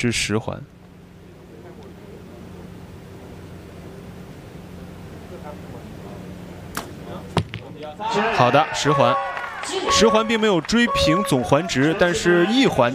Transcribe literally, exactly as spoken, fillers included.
至十环。好的，十环，十环并没有追平总环值，但是一环